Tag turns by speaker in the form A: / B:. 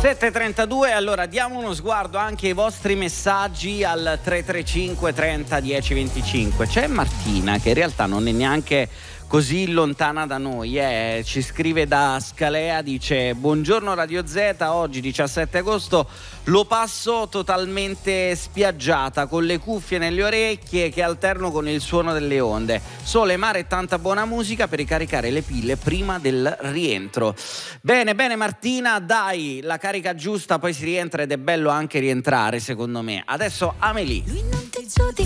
A: 7:32, allora diamo uno sguardo anche ai vostri messaggi al 335 30 10 25. C'è Martina che in realtà non è neanche così lontana da noi, ci scrive da Scalea, dice: buongiorno Radio Z, oggi 17 agosto lo passo totalmente spiaggiata con le cuffie nelle orecchie che alterno con il suono delle onde, sole, mare e tanta buona musica per ricaricare le pile prima del rientro. Bene Martina, dai, la carica giusta, poi si rientra ed è bello anche rientrare secondo me. Adesso Amelie.